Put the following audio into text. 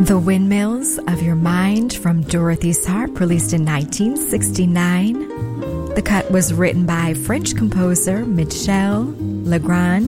The Windmills of Your Mind from Dorothy's Harp, released in 1969. The cut was written by French composer Michel Legrand